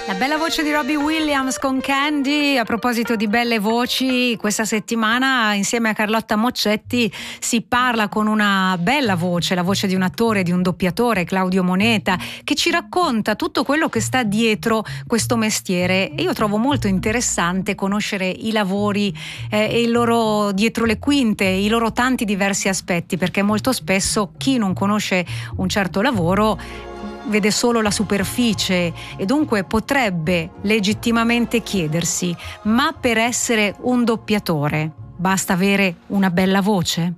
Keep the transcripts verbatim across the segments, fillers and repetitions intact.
La bella voce di Robbie Williams con Candy. A proposito di belle voci, questa settimana insieme a Carlotta Moccetti si parla con una bella voce, la voce di un attore, di un doppiatore, Claudio Moneta, che ci racconta tutto quello che sta dietro questo mestiere. E io trovo molto interessante conoscere i lavori eh, e il loro dietro le quinte, i loro tanti diversi aspetti, perché molto spesso chi non conosce un certo lavoro vede solo la superficie e dunque potrebbe legittimamente chiedersi: ma per essere un doppiatore basta avere una bella voce?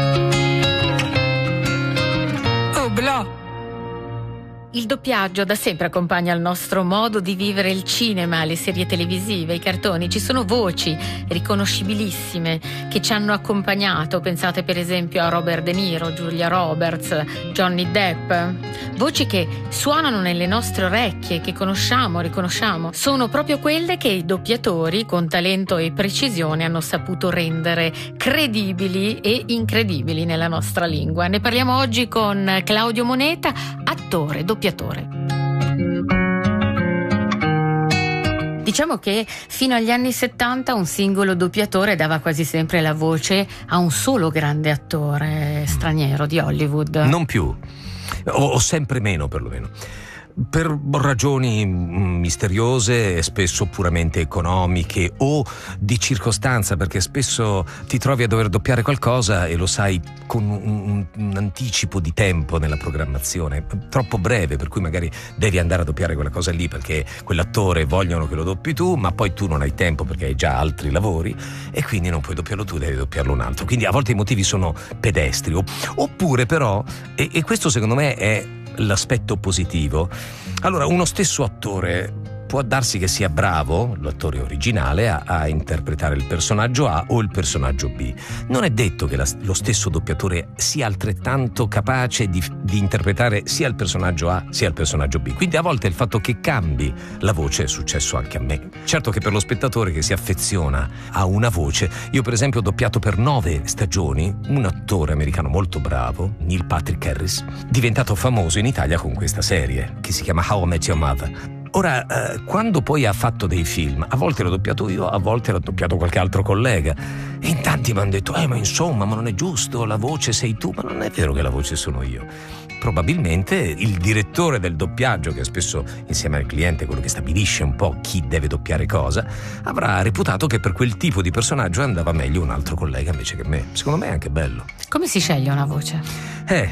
Oh, bla! Il doppiaggio da sempre accompagna il nostro modo di vivere il cinema, le serie televisive, i cartoni. Ci sono voci riconoscibilissime che ci hanno accompagnato. Pensate per esempio a Robert De Niro, Julia Roberts, Johnny Depp. Voci che suonano nelle nostre orecchie, che conosciamo, riconosciamo. Sono proprio quelle che i doppiatori, con talento e precisione, hanno saputo rendere credibili e incredibili nella nostra lingua. Ne parliamo oggi con Claudio Moneta, attore, doppiatore. Diciamo che fino agli anni settanta un singolo doppiatore dava quasi sempre la voce a un solo grande attore straniero di Hollywood. Non più, o, o sempre meno perlomeno. Per ragioni misteriose, spesso puramente economiche o di circostanza, perché spesso ti trovi a dover doppiare qualcosa e lo sai con un, un anticipo di tempo nella programmazione troppo breve, per cui magari devi andare a doppiare quella cosa lì perché quell'attore vogliono che lo doppi tu, ma poi tu non hai tempo perché hai già altri lavori e quindi non puoi doppiarlo tu, devi doppiarlo un altro. Quindi a volte i motivi sono pedestri. Oppure però, e, e questo secondo me è l'aspetto positivo, allora uno stesso attore può darsi che sia bravo, l'attore originale, a, a interpretare il personaggio A o il personaggio B. Non è detto che la, lo stesso doppiatore sia altrettanto capace di, di interpretare sia il personaggio A sia il personaggio B. Quindi a volte il fatto che cambi la voce è successo anche a me. Certo che per lo spettatore che si affeziona a una voce, io per esempio ho doppiato per nove stagioni un attore americano molto bravo, Neil Patrick Harris, diventato famoso in Italia con questa serie che si chiama How I Met Your Mother. Ora, eh, quando poi ha fatto dei film, a volte l'ho doppiato io, a volte l'ho doppiato qualche altro collega, e in tanti mi hanno detto eh ma insomma, ma non è giusto, la voce sei tu. Ma non è vero che la voce sono io. Probabilmente il direttore del doppiaggio, che spesso insieme al cliente è quello che stabilisce un po' chi deve doppiare cosa, avrà reputato che per quel tipo di personaggio andava meglio un altro collega invece che me. Secondo me è anche bello. Come si sceglie una voce? Eh,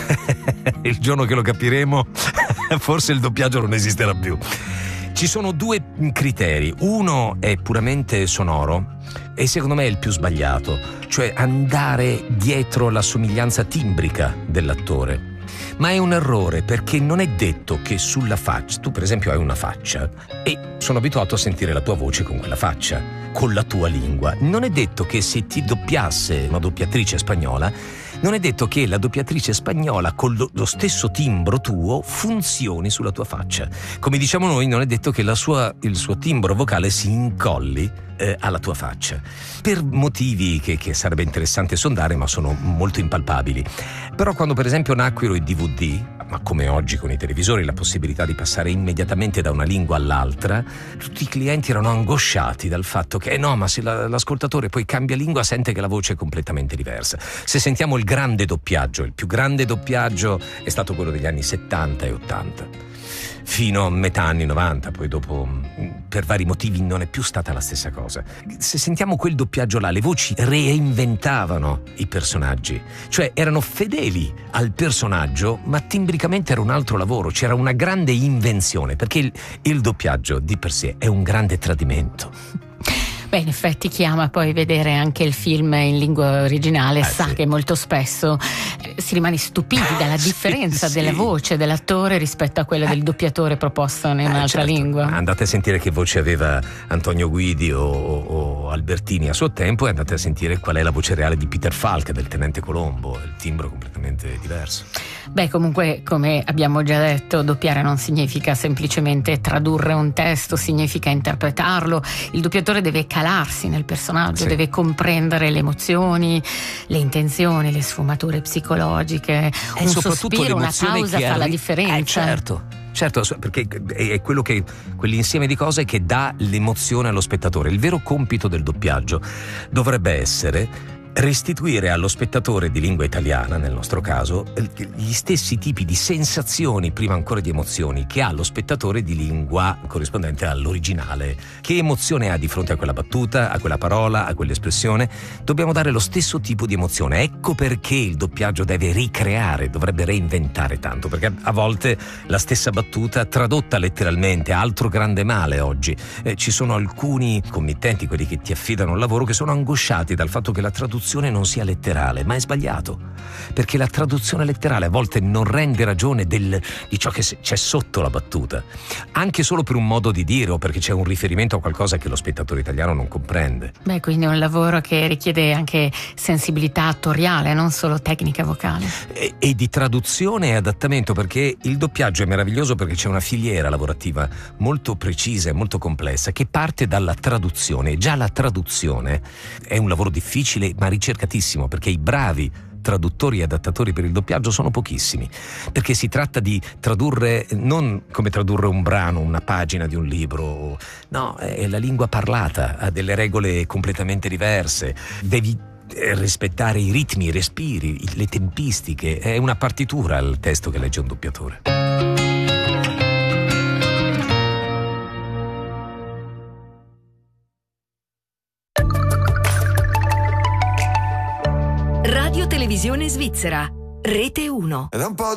il giorno che lo capiremo forse il doppiaggio non esisterà più. Ci sono due criteri. Uno è puramente sonoro e secondo me è il più sbagliato, cioè andare dietro la somiglianza timbrica dell'attore. Ma è un errore, perché non è detto che sulla faccia, tu per esempio hai una faccia e sono abituato a sentire la tua voce con quella faccia, con la tua lingua. Non è detto che se ti doppiasse una doppiatrice spagnola, non è detto che la doppiatrice spagnola con lo, lo stesso timbro tuo funzioni sulla tua faccia. Come diciamo noi, non è detto che la sua, il suo timbro vocale si incolli eh, alla tua faccia, per motivi che, che sarebbe interessante sondare, ma sono molto impalpabili. Però quando per esempio nacquero i D V D, ma come oggi con i televisori la possibilità di passare immediatamente da una lingua all'altra, tutti i clienti erano angosciati dal fatto che eh no, ma se la, l'ascoltatore poi cambia lingua sente che la voce è completamente diversa. Se sentiamo il grande doppiaggio, il più grande doppiaggio è stato quello degli anni settanta e ottanta. Fino a metà anni novanta, poi dopo per vari motivi non è più stata la stessa cosa. Se sentiamo quel doppiaggio là, le voci reinventavano i personaggi, cioè erano fedeli al personaggio, ma timbricamente era un altro lavoro, c'era una grande invenzione, perché il, il doppiaggio di per sé è un grande tradimento. Beh, in effetti chi ama poi vedere anche il film in lingua originale eh, sa sì. che molto spesso eh, si rimane stupiti dalla differenza sì, della sì. voce dell'attore rispetto a quella del doppiatore proposta in eh, un'altra certo. lingua. Andate a sentire che voce aveva Antonio Guidi o, o Albertini a suo tempo e andate a sentire qual è la voce reale di Peter Falk, del Tenente Colombo, il timbro completamente diverso. Beh, comunque, come abbiamo già detto, doppiare non significa semplicemente tradurre un testo, significa interpretarlo. Il doppiatore deve calarsi nel personaggio, sì. deve comprendere le emozioni, le intenzioni, le sfumature psicologiche, e un soprattutto sospiro, una l'emozione pausa che fa la arri- differenza. Eh, certo. Certo, perché è quello che, quell'insieme di cose che dà l'emozione allo spettatore. Il vero compito del doppiaggio dovrebbe essere restituire allo spettatore di lingua italiana, nel nostro caso, gli stessi tipi di sensazioni, prima ancora di emozioni, che ha lo spettatore di lingua corrispondente all'originale. Che emozione ha di fronte a quella battuta, a quella parola, a quell'espressione? Dobbiamo dare lo stesso tipo di emozione. Ecco perché il doppiaggio deve ricreare, dovrebbe reinventare tanto, perché a volte la stessa battuta tradotta letteralmente, altro grande male oggi. Eh, ci sono alcuni committenti, quelli che ti affidano il lavoro, che sono angosciati dal fatto che la traduzione non sia letterale, ma è sbagliato, perché la traduzione letterale a volte non rende ragione del, di ciò che c'è sotto la battuta, anche solo per un modo di dire o perché c'è un riferimento a qualcosa che lo spettatore italiano non comprende. Beh, quindi è un lavoro che richiede anche sensibilità attoriale, non solo tecnica vocale. E, e di traduzione e adattamento, perché il doppiaggio è meraviglioso perché c'è una filiera lavorativa molto precisa e molto complessa che parte dalla traduzione. Già la traduzione è un lavoro difficile ma ricercatissimo, perché i bravi traduttori e adattatori per il doppiaggio sono pochissimi, perché si tratta di tradurre non come tradurre un brano, una pagina di un libro, no, è la lingua parlata, ha delle regole completamente diverse, devi rispettare i ritmi, i respiri, le tempistiche, è una partitura il testo che legge un doppiatore. Radio Televisione Svizzera, Rete uno. Ed è un po'